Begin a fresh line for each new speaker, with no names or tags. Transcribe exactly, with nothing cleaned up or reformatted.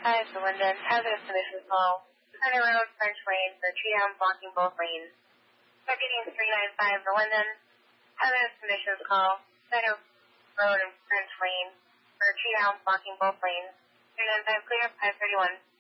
five to Linden. Hazardous conditions call. Center Road, French Lane for tree down blocking both lanes. Deputy three nine five to Linden. Hazardous conditions call. Center Road and French Lane for tree down blocking both lanes. three nine five clear, five thirty-one.